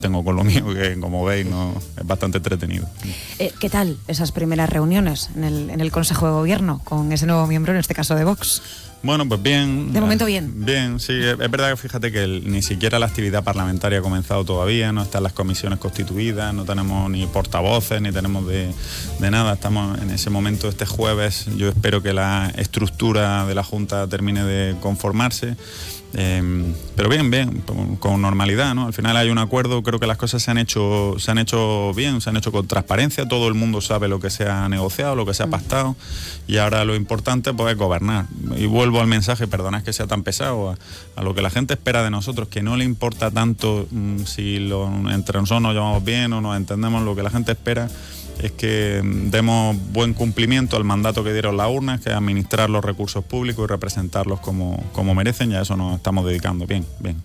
tengo con lo mío, que como veis no es bastante entretenido. ¿Qué tal esas primeras reuniones en el Consejo de Gobierno con ese nuevo miembro, en este caso de Vox? Bueno, pues bien. De momento bien. Bien, sí. Es verdad que fíjate que ni siquiera la actividad parlamentaria ha comenzado todavía, no están las comisiones constituidas, no tenemos ni portavoces, ni tenemos de nada. Estamos en ese momento, este jueves. Yo espero que la estructura de la Junta termine de conformarse. Pero bien, con normalidad, ¿no? Al final hay un acuerdo, creo que las cosas se han hecho bien, se han hecho con transparencia, todo el mundo sabe lo que se ha negociado, lo que se ha pactado, y ahora lo importante pues es gobernar. Y vuelvo al mensaje, perdonad que sea tan pesado, a lo que la gente espera de nosotros, que no le importa tanto si entre nosotros nos llevamos bien o nos entendemos. Lo que la gente espera es que demos buen cumplimiento al mandato que dieron las urnas, que es administrar los recursos públicos y representarlos como merecen, y a eso nos estamos dedicando. Bien.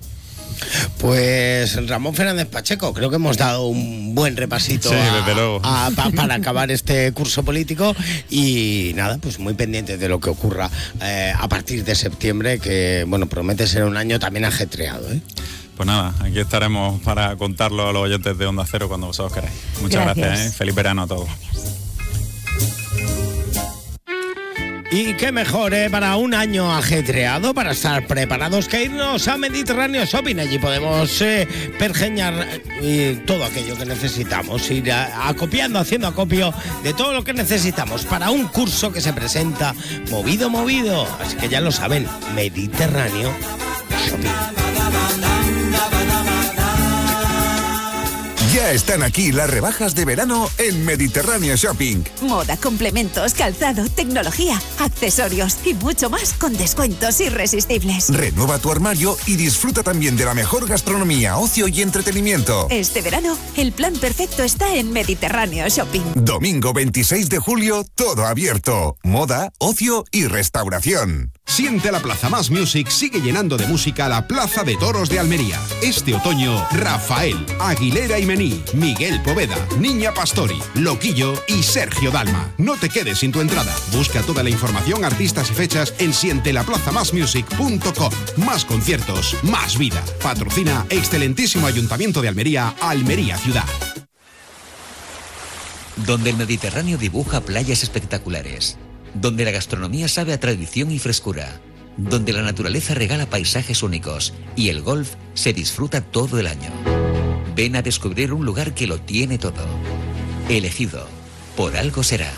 Pues Ramón Fernández Pacheco, creo que hemos dado un buen repasito para acabar este curso político, y nada, pues muy pendiente de lo que ocurra a partir de septiembre, que bueno, promete ser un año también ajetreado, ¿eh? Pues nada, aquí estaremos para contarlo a los oyentes de Onda Cero cuando vosotros queráis. Muchas gracias. Feliz verano a todos. Y qué mejor, para un año ajetreado, para estar preparados, que irnos a Mediterráneo Shopping. Allí podemos pergeñar todo aquello que necesitamos, ir haciendo acopio de todo lo que necesitamos para un curso que se presenta movido. Así que ya lo saben, Mediterráneo Shopping. Ya están aquí las rebajas de verano en Mediterráneo Shopping. Moda, complementos, calzado, tecnología, accesorios y mucho más con descuentos irresistibles. Renueva tu armario y disfruta también de la mejor gastronomía, ocio y entretenimiento. Este verano, el plan perfecto está en Mediterráneo Shopping. Domingo 26 de julio, todo abierto. Moda, ocio y restauración. Siente la Plaza Más Music sigue llenando de música la Plaza de Toros de Almería. Este otoño, Rafael, Aguilera y Mení, Miguel Poveda, Niña Pastori, Loquillo y Sergio Dalma. No te quedes sin tu entrada. Busca toda la información, artistas y fechas en sientelaplazamasmusic.com. Más conciertos, más vida. Patrocina excelentísimo Ayuntamiento de Almería, Almería Ciudad. Donde el Mediterráneo dibuja playas espectaculares. Donde la gastronomía sabe a tradición y frescura. Donde la naturaleza regala paisajes únicos y el golf se disfruta todo el año. Ven a descubrir un lugar que lo tiene todo. Elegido, por algo será.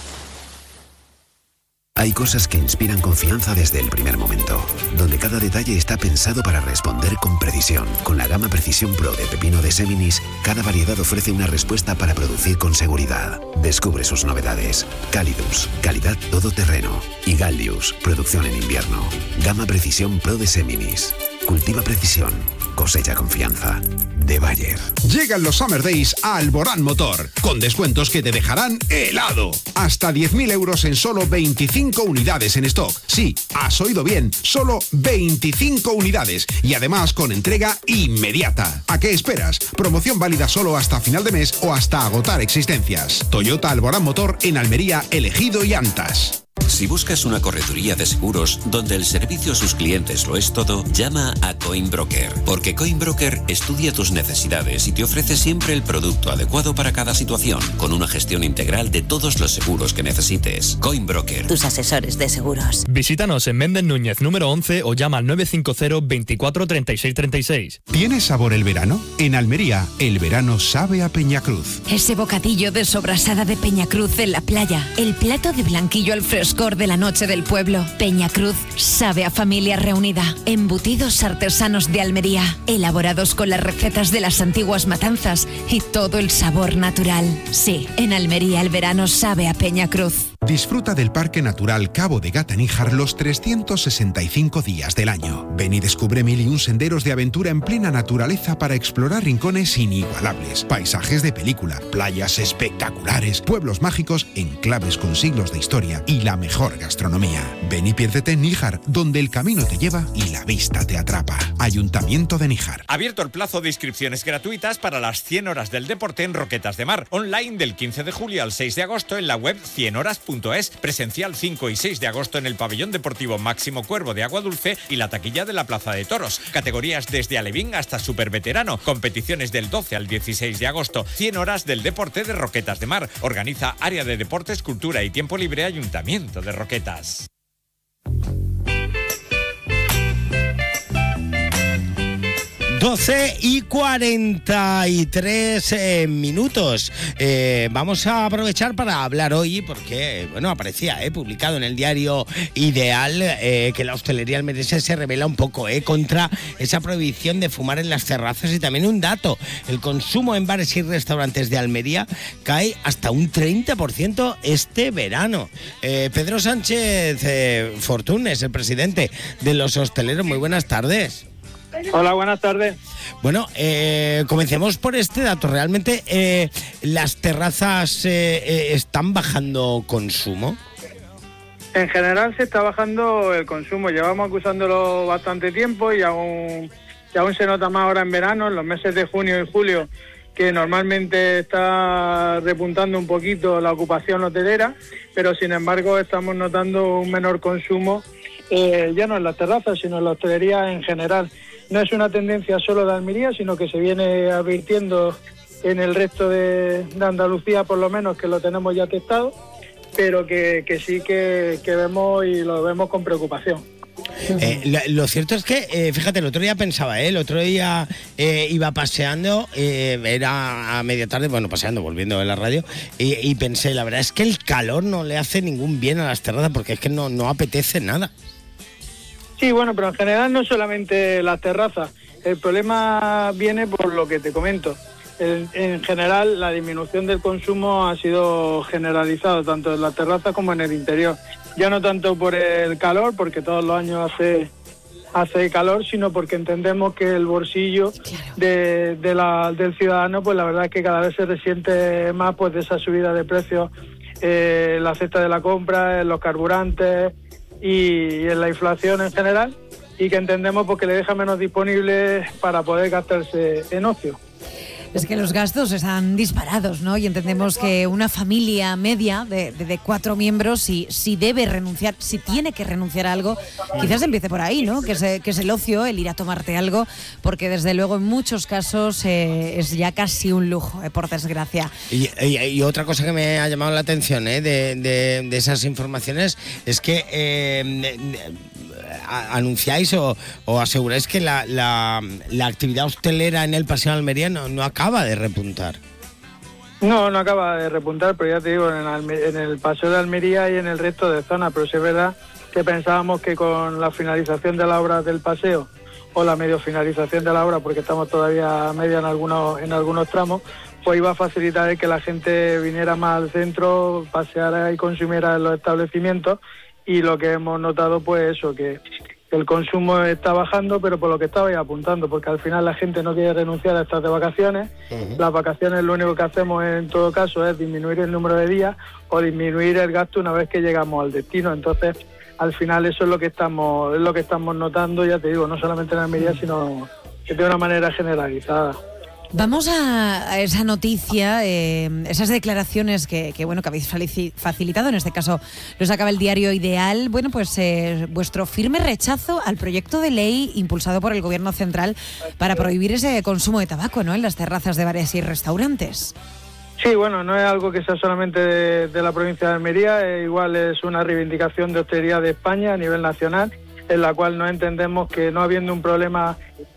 Hay cosas que inspiran confianza desde el primer momento, donde cada detalle está pensado para responder con precisión. Con la gama Precisión Pro de pepino de Seminis, cada variedad ofrece una respuesta para producir con seguridad. Descubre sus novedades. Calidus, calidad todoterreno. Y Gallius, producción en invierno. Gama Precisión Pro de Seminis. Cultiva precisión, cosecha confianza. De Bayer. Llegan los Summer Days a Alborán Motor, con descuentos que te dejarán helado. Hasta 10.000 euros en solo 25 unidades en stock. Sí, has oído bien, solo 25 unidades. Y además con entrega inmediata. ¿A qué esperas? Promoción válida solo hasta final de mes o hasta agotar existencias. Toyota Alborán Motor en Almería, Elegido y Antas. Si buscas una correduría de seguros donde el servicio a sus clientes lo es todo, llama a Coinbroker, porque Coinbroker estudia tus necesidades y te ofrece siempre el producto adecuado para cada situación, con una gestión integral de todos los seguros que necesites. Coinbroker. Tus asesores de seguros. Visítanos en Méndez Núñez número 11 o llama al 950 24 36 36. ¿Tiene sabor el verano? En Almería, el verano sabe a Peñacruz. Ese bocadillo de sobrasada de Peñacruz en la playa. El plato de blanquillo al frescor de la noche del pueblo. Peñacruz sabe a familia reunida. Embutidos artesanos de Almería, elaborados con las recetas de las antiguas matanzas y todo el sabor natural. Sí, en Almería el verano sabe a Peñacruz. Disfruta del Parque Natural Cabo de Gata-Níjar los 365 días del año. Ven y descubre 1001 senderos de aventura en plena naturaleza para explorar rincones inigualables, paisajes de película, playas espectaculares, pueblos mágicos, enclaves con siglos de historia y la mejor gastronomía. Ven y piérdete en Níjar, donde el camino te lleva y la vista te atrapa. Ayuntamiento de Níjar. Abierto el plazo de inscripciones gratuitas para las 100 horas del deporte en Roquetas de Mar, online del 15 de julio al 6 de agosto en la web 100horas.com. corredores.es. Presencial 5 y 6 de agosto en el pabellón deportivo Máximo Cuervo de Agua Dulce y la taquilla de la Plaza de Toros. Categorías desde alevín hasta superveterano. Competiciones del 12 al 16 de agosto. 100 horas del deporte de Roquetas de Mar. Organiza Área de Deportes, Cultura y Tiempo Libre, Ayuntamiento de Roquetas. Doce y 43 minutos. Vamos a aprovechar para hablar hoy, porque aparecía publicado en el diario Ideal que la hostelería almeriense se revela un poco contra esa prohibición de fumar en las terrazas. Y también un dato: el consumo en bares y restaurantes de Almería cae hasta un 30% este verano. Pedro Sánchez Fortuny es el presidente de los hosteleros. Muy buenas tardes. Hola, buenas tardes. Bueno, comencemos por este dato. ¿Realmente las terrazas están bajando consumo? En general se está bajando el consumo. Llevamos acusándolo bastante tiempo y aún se nota más ahora en verano, en los meses de junio y julio, que normalmente está repuntando un poquito la ocupación hotelera, pero sin embargo estamos notando un menor consumo, ya no en las terrazas, sino en la hostelería en general. No es una tendencia solo de Almería, sino que se viene advirtiendo en el resto de Andalucía, por lo menos, que lo tenemos ya testado, pero que sí que vemos y lo vemos con preocupación. Lo cierto es que, fíjate, el otro día pensaba, el otro día iba paseando, era a media tarde, paseando, volviendo de la radio, y pensé, la verdad es que el calor no le hace ningún bien a las terrazas, porque es que no apetece nada. Sí, pero en general no solamente las terrazas. El problema viene por lo que te comento. En general, la disminución del consumo ha sido generalizado, tanto en las terrazas como en el interior. Ya no tanto por el calor, porque todos los años hace calor, sino porque entendemos que el bolsillo del ciudadano, pues la verdad es que cada vez se resiente más de esa subida de precios, la cesta de la compra, los carburantes y en la inflación en general, y que entendemos que le deja menos disponible para poder gastarse en ocio. Es que los gastos están disparados, ¿no? Y entendemos que una familia media de 4 miembros, si debe renunciar, si tiene que renunciar a algo, quizás empiece por ahí, ¿no? Que es el ocio, el ir a tomarte algo, porque desde luego en muchos casos es ya casi un lujo, por desgracia. Y otra cosa que me ha llamado la atención de esas informaciones es que anunciáis o aseguráis que la actividad hostelera en el Paseo de Almería no acaba de repuntar. No acaba de repuntar, pero ya te digo, en el Paseo de Almería y en el resto de zonas, pero sí es verdad que pensábamos que con la finalización de la obra del paseo, o la medio finalización de la obra, porque estamos todavía a media en algunos tramos, pues iba a facilitar el que la gente viniera más al centro, paseara y consumiera en los establecimientos. Y lo que hemos notado, pues eso, que el consumo está bajando, pero por lo que estabais apuntando, porque al final la gente no quiere renunciar a estas de vacaciones. Las vacaciones lo único que hacemos en todo caso es disminuir el número de días o disminuir el gasto una vez que llegamos al destino. Entonces, al final eso es lo que estamos notando, ya te digo, no solamente en Almería, sino que de una manera generalizada. Vamos a esa noticia, esas declaraciones que habéis facilitado, en este caso lo sacaba el diario Ideal. Vuestro firme rechazo al proyecto de ley impulsado por el Gobierno central para prohibir ese consumo de tabaco, ¿no?, en las terrazas de bares y restaurantes. Sí, no es algo que sea solamente de la provincia de Almería, igual es una reivindicación de hostelería de España a nivel nacional, en la cual no entendemos que no habiendo un problema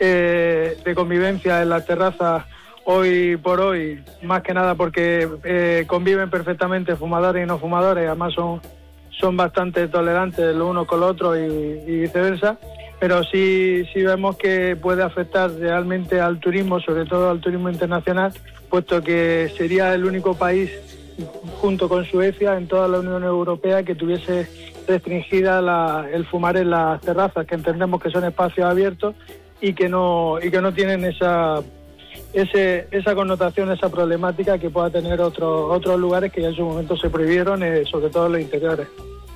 de convivencia en las terrazas hoy por hoy, más que nada porque conviven perfectamente fumadores y no fumadores, además son bastante tolerantes los unos con los otros y viceversa, pero sí vemos que puede afectar realmente al turismo, sobre todo al turismo internacional, puesto que sería el único país, junto con Suecia, en toda la Unión Europea que tuviese restringida el fumar en las terrazas, que entendemos que son espacios abiertos y que no tienen esa connotación, esa problemática que pueda tener otros lugares que ya en su momento se prohibieron, sobre todo en los interiores.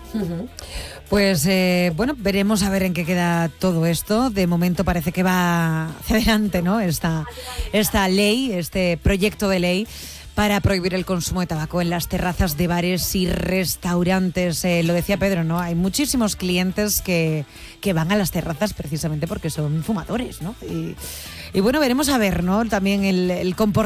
Pues veremos a ver en qué queda todo esto. De momento parece que va hacia adelante, ¿no?, esta ley, este proyecto de ley. para prohibir el consumo de tabaco en las terrazas de bares y restaurantes. Lo decía Pedro, ¿no? Hay muchísimos clientes que van a las terrazas precisamente porque son fumadores, ¿no? Y bueno, veremos a ver, ¿no? También el comportamiento